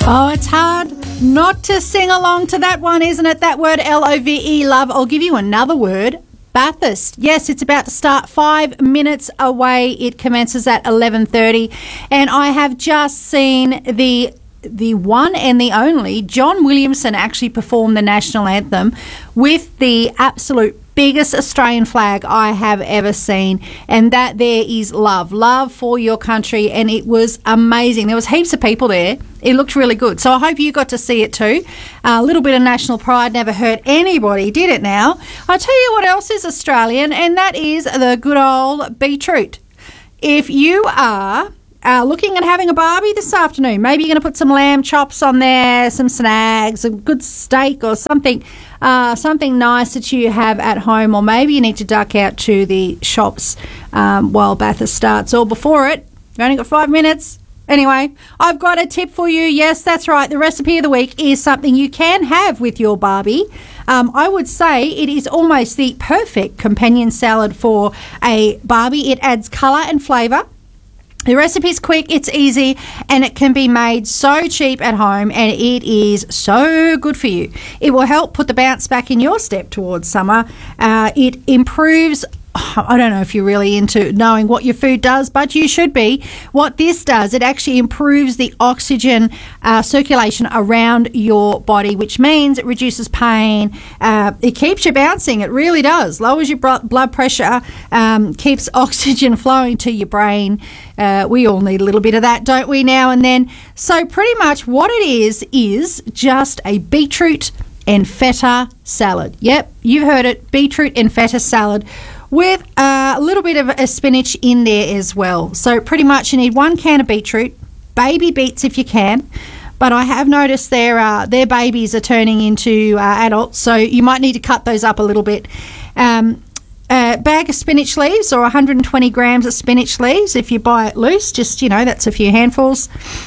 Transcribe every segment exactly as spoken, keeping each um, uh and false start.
Oh, it's hard not to sing along to that one, isn't it? That word, L O V E, love. I'll give you another word, Bathurst. Yes, it's about to start. Five minutes away. It commences at eleven thirty. And I have just seen the the one and the only John Williamson actually perform the national anthem with the absolute biggest Australian flag I have ever seen, and that there is love love for your country, and it was amazing. There was heaps of people there. It looked really good, so I hope you got to see it too. A little bit of national pride never hurt anybody, did it? Now I'll tell you what else is Australian, and that is the good old beetroot. If you are Uh, looking at having a barbie this afternoon, maybe you're going to put some lamb chops on there, some snags, a good steak or something, uh, something nice that you have at home, or maybe you need to duck out to the shops um, while Bathurst starts, or before it. You've only got five minutes. Anyway, I've got a tip for you. Yes, that's right. The recipe of the week is something you can have with your barbie. Um, I would say it is almost the perfect companion salad for a barbie. It adds colour and flavour. The recipe's quick, it's easy, and it can be made so cheap at home, and it is so good for you. It will help put the bounce back in your step towards summer. Uh, it improves... I don't know if you're really into knowing what your food does, but you should be. What this does, it actually improves the oxygen uh, circulation around your body, which means it reduces pain. Uh, it keeps you bouncing. It really does. Lowers your blood pressure, um, keeps oxygen flowing to your brain. Uh, we all need a little bit of that, don't we, now and then? So pretty much what it is is just a beetroot and feta salad. Yep, you heard it, beetroot and feta salad, with a little bit of a spinach in there as well. So pretty much you need one can of beetroot, baby beets if you can, but I have noticed their uh, their babies are turning into uh, adults, so you might need to cut those up a little bit. Um, a bag of spinach leaves, or one hundred twenty grams of spinach leaves if you buy it loose, just, you know, that's a few handfuls.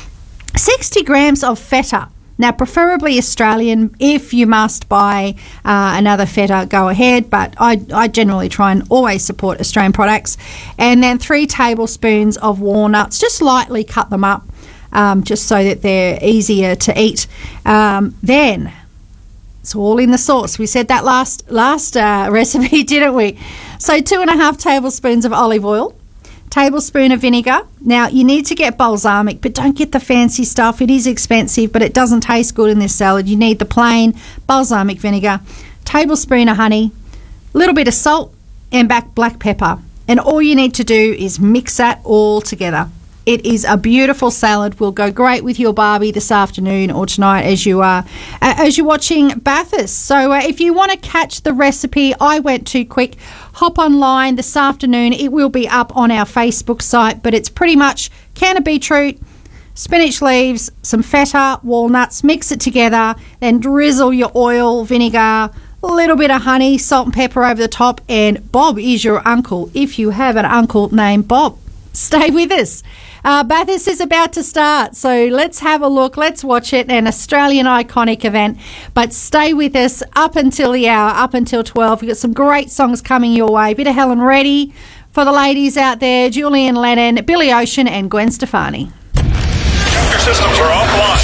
sixty grams of feta. Now, preferably Australian. If you must buy uh, another feta, go ahead, but I, I generally try and always support Australian products. And then three tablespoons of walnuts, just lightly cut them up, um, just so that they're easier to eat. Um, then, it's all in the sauce. We said that last, last uh, recipe, didn't we? So two and a half tablespoons of olive oil, tablespoon of vinegar. Now, you need to get balsamic, but don't get the fancy stuff. It is expensive, but it doesn't taste good in this salad. You need the plain balsamic vinegar, tablespoon of honey, a little bit of salt, and back black pepper. And all you need to do is mix that all together. It is a beautiful salad. Will go great with your barbie this afternoon or tonight as you are uh, as you're watching Bathurst. So uh, if you want to catch the recipe, I went too quick. Hop online this afternoon. It will be up on our Facebook site, but it's pretty much can of beetroot, spinach leaves, some feta, walnuts, mix it together, then drizzle your oil, vinegar, a little bit of honey, salt and pepper over the top, and Bob is your uncle if you have an uncle named Bob. Stay with us. Uh, Bathurst is about to start, so let's have a look. Let's watch it, an Australian iconic event. But stay with us up until the hour, up until twelve. We've got some great songs coming your way. Bit of Helen Reddy for the ladies out there, Julian Lennon, Billy Ocean and Gwen Stefani. Your systems are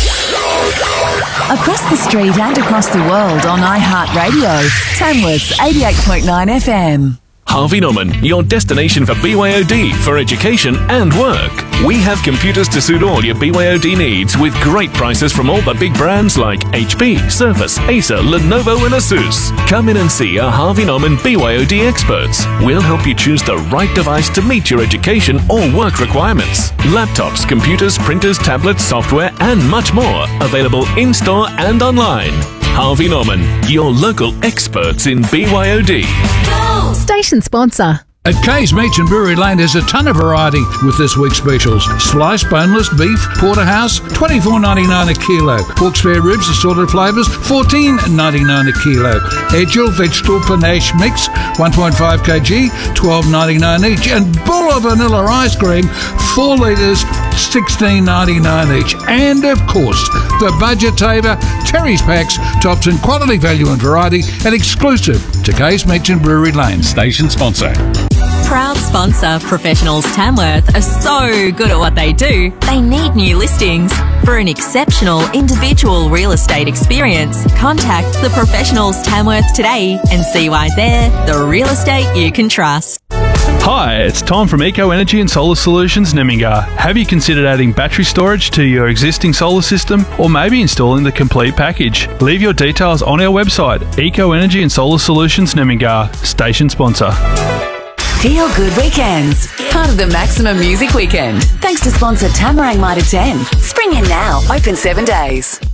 offline. Across the street and across the world on iHeartRadio, Tamworth's eighty-eight point nine F M. Harvey Norman, your destination for B Y O D for education and work. We have computers to suit all your B Y O D needs with great prices from all the big brands like H P, Surface, Acer, Lenovo and Asus. Come in and see our Harvey Norman B Y O D experts. We'll help you choose the right device to meet your education or work requirements. Laptops, computers, printers, tablets, software and much more. Available in-store and online. Harvey Norman, your local experts in B Y O D. Station sponsor. At Kay's Meats in Brewery Lane, there's a ton of variety with this week's specials. Sliced boneless beef, porterhouse, twenty-four ninety-nine a kilo. Pork spare ribs, assorted flavours, fourteen ninety-nine a kilo. Edgel vegetable panache mix, one point five kilograms, twelve ninety-nine each. And Bulla vanilla ice cream, four litres, sixteen ninety-nine each. And of course, the Budget Taver, Terry's Packs, tops in quality, value and variety, and exclusive to Case Meats and Brewery Lane. Station sponsor. Proud sponsor Professionals Tamworth are so good at what they do, they need new listings. For an exceptional individual real estate experience, contact the Professionals Tamworth today and see why they're the real estate you can trust. Hi, it's Tom from Eco Energy and Solar Solutions Nemmingar. Have you considered adding battery storage to your existing solar system, or maybe installing the complete package? Leave your details on our website, Eco Energy and Solar Solutions Nemmingar, station sponsor. Feel Good Weekends, part of the Maximum Music Weekend. Thanks to sponsor Tamarang Mitre ten. Spring in now, open seven days.